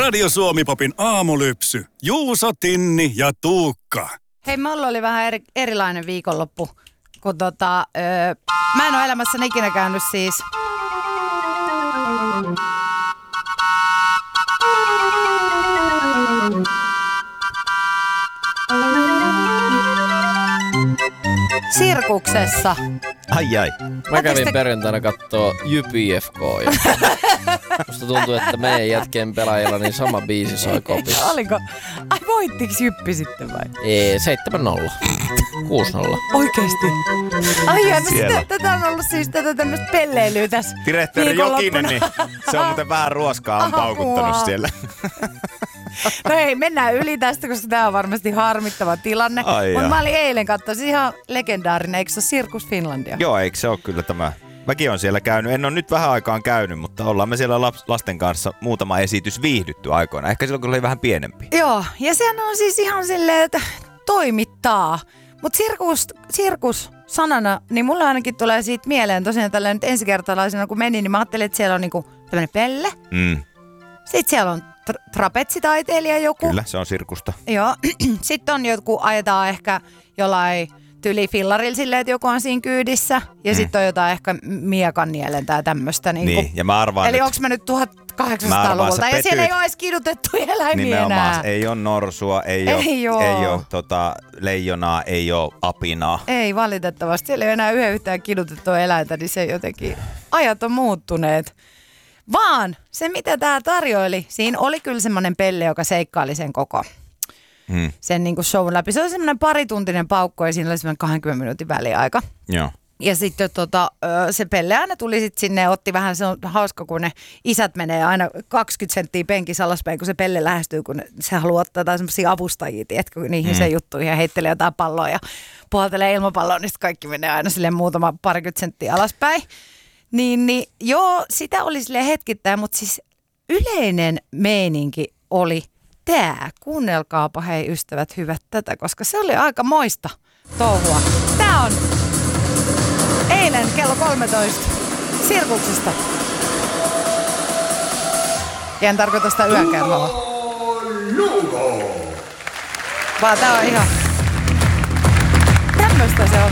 Radio Suomi-popin aamulypsy. Juuso, Tinni ja Tuukka. Hei, mulla oli vähän erilainen viikonloppu, kun mä en ole elämässäni ikinä käynyt siis... sirkuksessa. Ai. Mä kävin perjantaina kattoo Jypi IFK ja musta tuntuu, että meidän jätkien pelaajilla niin sama biisi soi kopissa. Oliko? Ai voittiks Jyppi sitten vai? 7-0. 6-0. Oikeesti? Ai ja tätä on ollut siis tämmöstä pelleilyä tässä. Direktori Jokinen, niin se on muuten vähän ruoskaa on paukuttanut siellä. No ei, mennään yli tästä, koska tää on varmasti harmittava tilanne. Mutta mä olin eilen katsoa, siis ihan legendaarinen, eikö se ole Sirkus Finlandia? Joo, eikö se ole kyllä tämä? Mäkin on siellä käynyt, en ole nyt vähän aikaan käynyt, mutta ollaan me siellä lasten kanssa muutama esitys viihdytty aikoina. Ehkä silloin, kun oli vähän pienempi. Joo, ja sehän on siis ihan silleen, että toimittaa. Mutta sirkus sanana, niin mulla ainakin tulee siitä mieleen tosiaan tällainen nyt ensikertalaisena, kun menin, niin mä ajattelin, että siellä on niinku tämmöinen pelle. Sitten siellä on trapetsitaiteilija joku. Kyllä, se on sirkusta. Joo. Sitten on joku, ajetaan ehkä jollain tyli-fillarilla silleen, että joku on siinä kyydissä. Ja sitten on jotain ehkä miekannielen tai tämmöistä. Niin, ja mä arvaan eli onko mä nyt 1800-luvulta? Ja siellä ei ole edes kidutettuja eläimiä nimenomaan, enää. Ei ole norsua, ei ole leijonaa, ei ole apinaa. Ei valitettavasti. Siellä ei ole enää yhtään kidutettua eläintä, niin se jotenkin ajat on muuttuneet. Vaan se, mitä tää tarjoili, siinä oli kyllä semmoinen pelle, joka seikkaili sen koko sen niinku shown läpi. Se oli semmoinen parituntinen paukko ja siinä oli semmoinen 20 minuutin väliaika. Joo. Ja sitten se pelle aina tuli sitten sinne ja otti vähän, se on hauska, kun ne isät menee aina 20 senttiä penkissä alaspäin, kun se pelle lähestyy, kun se haluaa ottaa jotain semmoisia avustajia, tiedätkö, niihin se juttuihin ja heittelee jotain palloa ja puhaltelee ilmapalloa, niin kaikki menee aina silleen muutama parikymmentä senttiä alaspäin. Niin joo, sitä oli silleen hetkittäin, mutta siis yleinen meininki oli tää. Kuunnelkaapa hei ystävät hyvät tätä, koska se oli aika moista touhua. Tää on eilen kello 13 sirkuksesta. Ja en tarkoita sitä yökerhoa. Vaan tää on ihan... tämmöstä se on.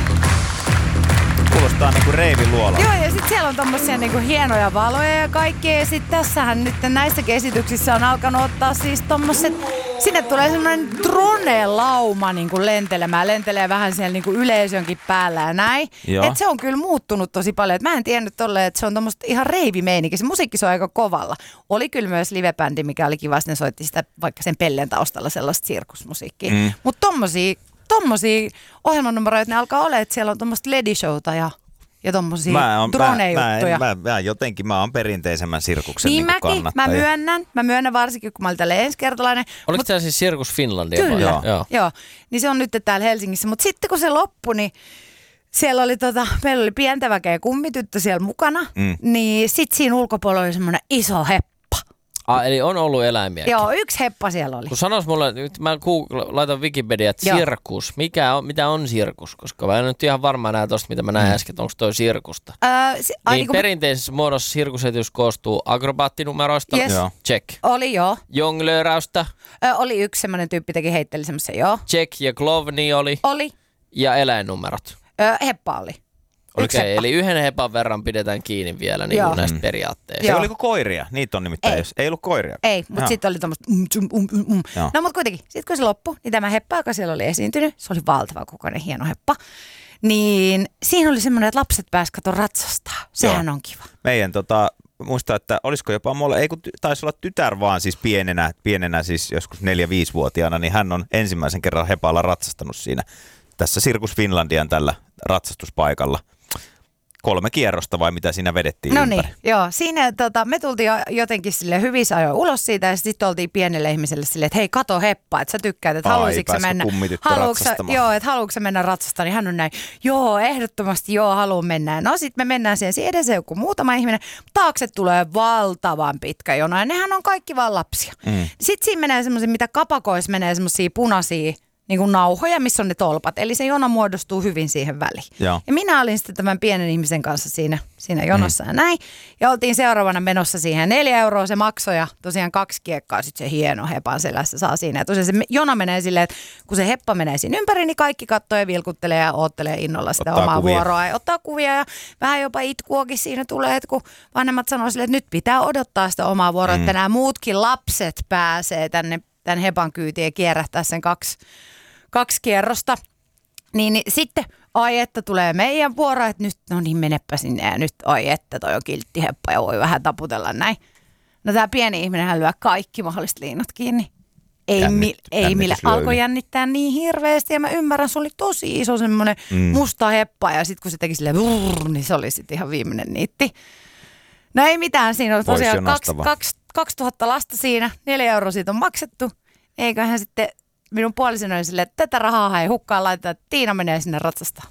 Kuulostaa niinku reiviluola. Joo, ja sitten siellä on tommosia niinku hienoja valoja ja kaikkea. Ja sitten tässähän nyt näissäkin esityksissä on alkanut ottaa siis tommoset... Sinne tulee semmoinen drone-lauma niinku lentelee vähän siellä niinku yleisönkin päällä ja näin. Et se on kyllä muuttunut tosi paljon. Et mä en tiennyt tolleen, että se on tommoista ihan reivimeininki. Se musiikki on aika kovalla. Oli kyllä myös livebändi, mikä oli kiva. Ne soitti sitä vaikka sen pellen taustalla sellaista sirkusmusiikkia. Mutta tommosia ohjelmanumeroita ne alkaa olla, että siellä on tommoista LED-showta ja tommosia drone-juttuja. Mä oon perinteisemmän sirkuksen niin niinku kannattaja. Mä myönnän varsinkin, kun mä olin tälle ensikertalainen. Oliko tämä siis Sirkus Finlandia? Kyllä, joo. Niin se on nyt täällä Helsingissä. Mutta sitten kun se loppui, niin siellä oli meillä oli pientä väkeä kummityttö siellä mukana. Niin sit siinä ulkopuolella oli semmoinen iso heppa. Eli on ollut eläimiä. Joo, yksi heppa siellä oli. Kun sanois mulle, nyt mä laitan Wikipedia, että sirkus. Mitä on sirkus? Koska mä en nyt ihan varmaan näe tosta, mitä mä näin äsken, onko toi sirkusta. Niin perinteisessä muodossa sirkusetys koostuu akrobaattinumeroista. Yes. Check. Oli joo. Jonglööräystä. Oli yksi semmoinen tyyppi, teki heitteli semmoisen, joo. Check ja klovni oli. Oli. Ja eläinnumerot. Heppa oli. Okei, eli yhden hepan verran pidetään kiinni vielä niin näistä periaatteista. Se oliko koiria? Niitä on nimittäin. Ei ollut koiria. Ei, mutta sitten oli tommoista No mutta kuitenkin, sitten kun se loppui, niin tämä heppa, joka siellä oli esiintynyt, se oli valtava kokoinen hieno heppa. Niin siinä oli semmoinen, että lapset pääsivät katon ratsastaa. Sehän on kiva. Meidän muista, että olisiko jopa taisi olla tytär vaan siis pienenä siis joskus 4-5-vuotiaana, niin hän on ensimmäisen kerran hepalla ratsastanut siinä tässä Sirkus Finlandian tällä ratsastuspaikalla. 3 kierrosta vai mitä siinä vedettiin ympäri? No niin, joo. Siinä me tultiin jotenkin sille hyvissä ajoin ulos siitä ja sitten oltiin pienelle ihmiselle silleen, että hei kato heppa, että sä tykkäät, että haluaisitko mennä. Haluatko sä mennä ratsastamaan, niin hän on näin, joo ehdottomasti haluan mennä. No sitten me mennään siihen edessä joku muutama ihminen, taakse tulee valtavan pitkä jono ja nehän on kaikki vaan lapsia. Sitten siinä menee semmoisia, mitä kapakoissa menee semmoisia punaisia niin kuin nauhoja, missä on ne tolpat. Eli se jono muodostuu hyvin siihen väliin. Joo. Ja minä olin sitten tämän pienen ihmisen kanssa siinä jonossa ja näin. Ja oltiin seuraavana menossa siihen. 4 euroa se maksoi ja tosiaan 2 kiekkaa sitten se hieno hepan selässä saa siinä. Ja tosiaan se jono menee silleen, että kun se heppa menee siinä ympäri, niin kaikki katsoo ja vilkuttelee ja oottelee innolla sitä ottaa omaa kuvia. vuoroa. Ja ottaa kuvia ja vähän jopa itkuakin siinä tulee, että kun vanhemmat sanoo silleen, että nyt pitää odottaa sitä omaa vuoroa, että nämä muutkin lapset pääsee tämän hepan kyytiin ja kierrähtää sen 2 kierrosta. Niin sitten, ai että tulee meidän vuoro, että nyt, no niin menepä sinne ja nyt, ai että toi on kiltti heppa ja voi vähän taputella näin. No tää pieni ihminenhän lyö kaikki mahdolliset liinat kiinni. Ei millä alkoi jännittää niin hirveästi ja mä ymmärrän, se oli tosi iso semmoinen musta heppa ja sit kun se teki silleen niin se oli sitten ihan viimeinen niitti. No ei mitään, siinä oli tosiaan 2000 lasta siinä, 4 euroa siitä on maksettu. Eiköhän sitten minun puolisoni oli silleen, että tätä rahaa ei hukkaan laiteta, että Tiina menee sinne ratsastaan.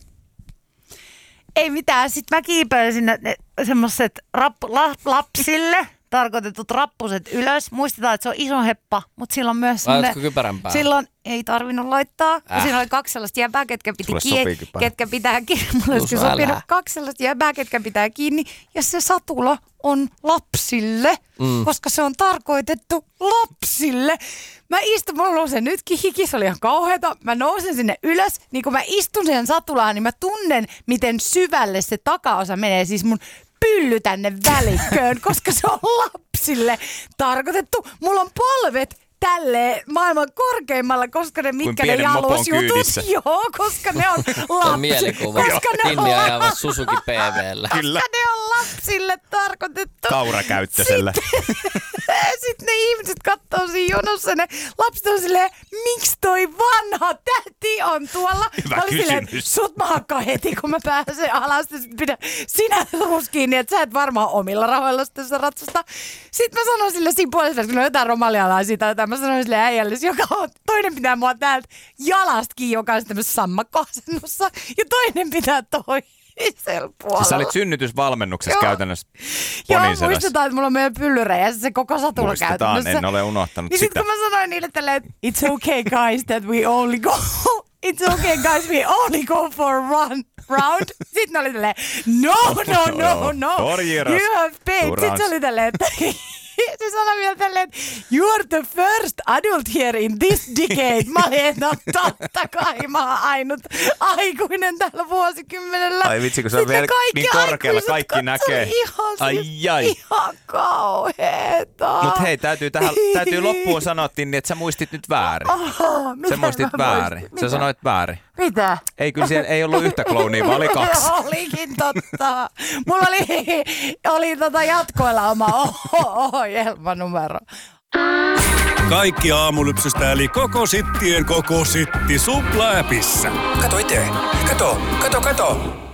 Ei mitään, sitten mä kiipeilin sinne semmoiset lapsille tarkoitetut rappuset ylös. Muistetaan, että se on iso heppa, mutta silloin myös laitatko kypärän päälle? Silloin ei tarvinnut laittaa. Siinä oli 2 sellaista jäbää, ketkä pitää kiinni. Mulle olisikin sopinut 2 sellaista jäbää, ketkä pitää kiinni. Ja se satula on lapsille, koska se on tarkoitettu lapsille. Mä nousen nytkin hiki, se oli ihan kauheata. Mä nousen sinne ylös, niin kun mä istun siihen satulaan, niin mä tunnen, miten syvälle se takaosa menee. Siis mun pylly tänne välikköön, koska se on lapsille tarkoitettu. Mulla on polvet tälleen maailman korkeimmalla, koska ne mitkä ne jalusjutut. Joo, koska ne on lapsille. Mielikuva. Tinni ajava Suzuki PV:llä. Koska ne on lapsille tarkoitettu. Kaurakäyttöisellä. Sitten ne ihmiset katsoo siinä jonossa, ne lapset on silleen, miksi toi vanha täti on tuolla? Hyvä kysymys. Silleen, sut mä hakkaan heti, kun mä pääsen alas. Sitten pidä sinä kiinni, että sä et varmaan omilla rahoilla sitä ratsasta. Sitten mä sanon sille siinä puolessa, kun on jotain romalialaisia tai jotain, mä sanoin sille äijälle, joka on, toinen pitää mua täältä jalastakin, joka on tämmöisessä sammakkoasennossa, ja toinen pitää toisella puolella. Sä olit synnytysvalmennuksessa käytännössä Joo, poniselässä. muistetaan, että mulla on meidän pyllyreijässä se koko satula käytännössä. En ole unohtanut niin sitä. Sitten kun mä sanoin niille tälleen, it's okay guys that we only go, it's okay guys we only go for one round. Sitten ne oli tälleen, no, you have paid. Sitten se oli tälleen, että se sanoi vielä tälleen, että you're the first adult here in this decade. Mä olin, että no totta kai mä oon ainut aikuinen tällä vuosikymmenellä. Ai vitsi, kun se on vielä niin korkealla, kaikki näkee. Ihan kauheeta. Mut hei, täytyy loppuun sanoa, Tinni, että sä muistit nyt väärin. Sä muistit väärin. Sä sanoit väärin. Mitä? Ei, kyllä siellä ei ollut yhtä kloonia, vaan oli 2. Olikin totta. Mulla oli jatkoilla oma ohjelmanumero. Kaikki Aamulypsystä eli koko sittien koko sitti Supla-äpissä. Kato itse. Kato.